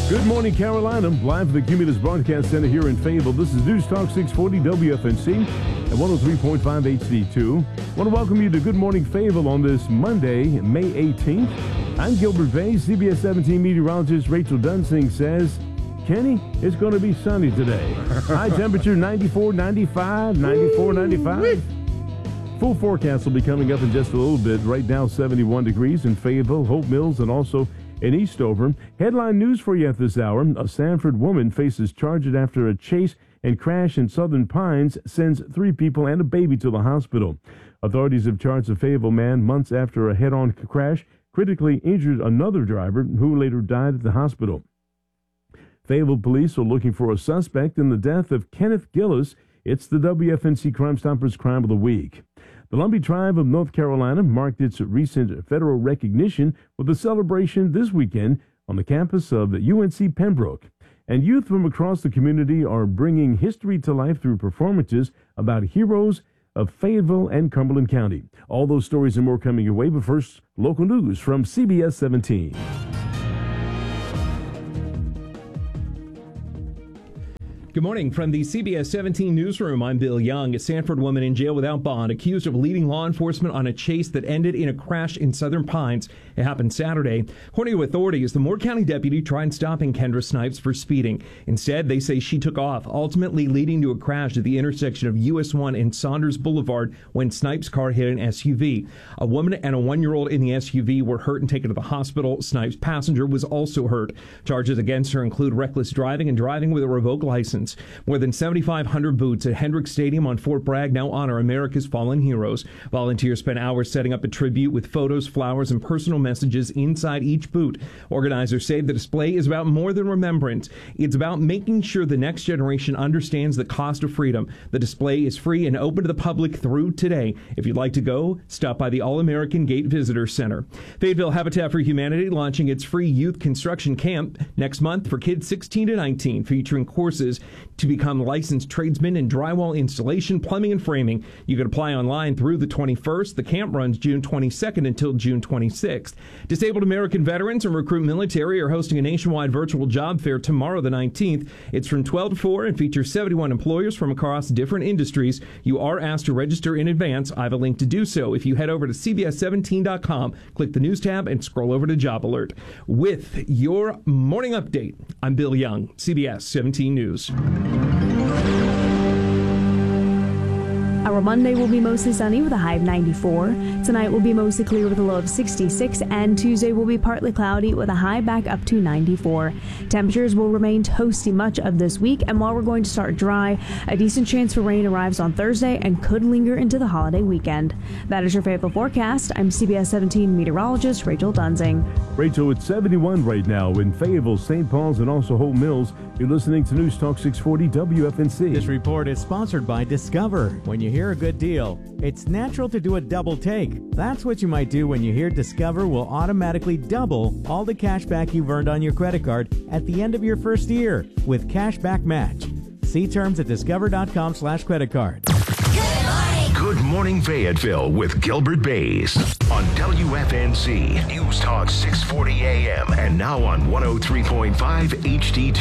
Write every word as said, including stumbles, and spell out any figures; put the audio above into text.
Good morning, Carolina. Live from the Cumulus Broadcast Center here in Fayetteville. This is News Talk six forty W F N C at one oh three point five H D two. I want to welcome you to Good Morning Fayetteville on this Monday, May eighteenth. I'm Gilbert Bay. C B S seventeen meteorologist Rachel Dunsing says, Kenny, it's going to be sunny today. High temperature ninety-four, ninety-five, ninety-four, ninety-five. Full forecast will be coming up in just a little bit. Right now, seventy-one degrees in Fayetteville, Hope Mills, and also in Eastover. Headline news for you at this hour. A Sanford woman faces charges after a chase and crash in Southern Pines sends three people and a baby to the hospital. Authorities have charged a Fayetteville man months after a head-on crash critically injured another driver who later died at the hospital. Fayetteville police are looking for a suspect in the death of Kenneth Gillis. It's the W F N C Crime Stoppers Crime of the Week. The Lumbee Tribe of North Carolina marked its recent federal recognition with a celebration this weekend on the campus of U N C Pembroke. And youth from across the community are bringing history to life through performances about heroes of Fayetteville and Cumberland County. All those stories and more coming your way, but first, local news from C B S seventeen. Good morning from the C B S seventeen newsroom. I'm Bill Young. A Sanford woman in jail without bond accused of leading law enforcement on a chase that ended in a crash in Southern Pines. It happened Saturday. According to authorities, the Moore County deputy tried stopping Kendra Snipes for speeding. Instead, they say she took off, ultimately leading to a crash at the intersection of U S one and Saunders Boulevard when Snipes' car hit an S U V. A woman and a one-year-old in the S U V were hurt and taken to the hospital. Snipes' passenger was also hurt. Charges against her include reckless driving and driving with a revoked license. More than seventy-five hundred booths at Hendricks Stadium on Fort Bragg now honor America's fallen heroes. Volunteers spent hours setting up a tribute with photos, flowers, and personal messages inside each booth. Organizers say the display is about more than remembrance. It's about making sure the next generation understands the cost of freedom. The display is free and open to the public through today. If you'd like to go, stop by the All-American Gate Visitor Center. Fayetteville Habitat for Humanity launching its free youth construction camp next month for kids sixteen to nineteen, featuring courses to become licensed tradesmen in drywall installation, plumbing, and framing. You can apply online through the twenty-first. The camp runs June twenty-second until June twenty-sixth. Disabled American veterans and recruit military are hosting a nationwide virtual job fair tomorrow, the nineteenth. It's from twelve to four and features seventy-one employers from across different industries. You are asked to register in advance. I have a link to do so. If you head over to C B S seventeen dot com, click the news tab, and scroll over to Job Alert. With your morning update, I'm Bill Young, C B S seventeen News. Our Monday will be mostly sunny with a high of ninety-four. Tonight will be mostly clear with a low of sixty-six, and Tuesday will be partly cloudy with a high back up to ninety-four. Temperatures will remain toasty much of this week, and while we're going to start dry, a decent chance for rain arrives on Thursday and could linger into the holiday weekend. That is your Fayetteville forecast. I'm C B S seventeen meteorologist Rachel Dunsing. Rachel, it's seventy-one right now in Fayetteville, Saint Paul's, and also Hope Mills. You're listening to News Talk six forty W F N C. This report is sponsored by Discover. When you hear a good deal, it's natural to do a double take. That's what you might do when you hear Discover will automatically double all the cash back you've earned on your credit card at the end of your first year with Cashback Match. See terms at discover.com slash credit card. Good morning, Fayetteville with Gilbert Bays on W F N C News Talk six forty A M and now on one oh three point five H D two.